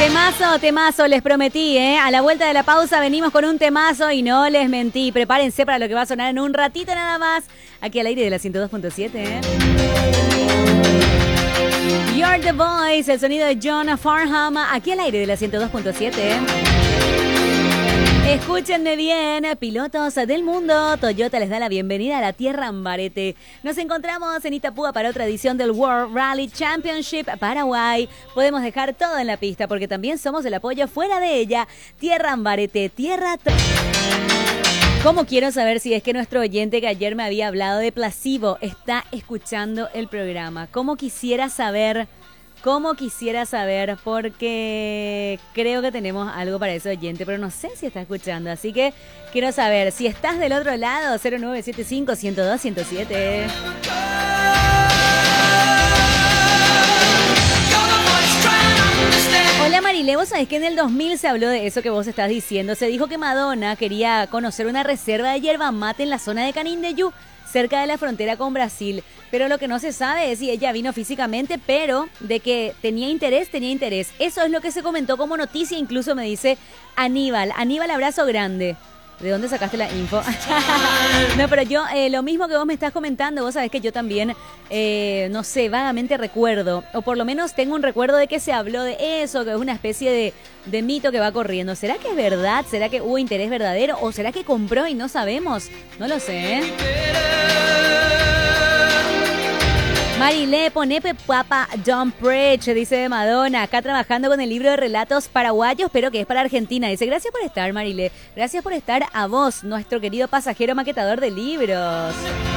Temazo, temazo, les prometí, ¿eh? A la vuelta de la pausa venimos con un temazo y no les mentí. Prepárense para lo que va a sonar en un ratito nada más, aquí al aire de la 102.7, ¿eh? You're the Voice, el sonido de John Farnham, aquí al aire de la 102.7, ¿eh? Escúchenme bien, pilotos del mundo, Toyota les da la bienvenida a la tierra Ambarete. Nos encontramos en Itapúa para otra edición del World Rally Championship Paraguay. Podemos dejar todo en la pista porque también somos el apoyo fuera de ella. Tierra Ambarete, tierra... ¿Cómo quiero saber si es que nuestro oyente que ayer me había hablado de Placebo está escuchando el programa? ¿Cómo quisiera saber, porque creo que tenemos algo para ese oyente, pero no sé si está escuchando, así que quiero saber si estás del otro lado, 0975-102-107. Hola Marilé, vos sabés que en el 2000 se habló de eso que vos estás diciendo, se dijo que Madonna quería conocer una reserva de yerba mate en la zona de Canindeyú, cerca de la frontera con Brasil, pero lo que no se sabe es si ella vino físicamente, pero de que tenía interés. Eso es lo que se comentó como noticia, incluso me dice Aníbal, abrazo grande. ¿De dónde sacaste la info? No, pero yo, lo mismo que vos me estás comentando, vos sabés que yo también, no sé, vagamente recuerdo, o por lo menos tengo un recuerdo de que se habló de eso, que es una especie de mito que va corriendo. ¿Será que es verdad? ¿Será que hubo interés verdadero? ¿O será que compró y no sabemos? No lo sé, ¿eh? Marilé, ponepe papa Don't Preach, dice Madonna, acá trabajando con el libro de relatos paraguayos, pero que es para Argentina. Dice, gracias por estar, Marilé. Gracias por estar a vos, nuestro querido pasajero maquetador de libros.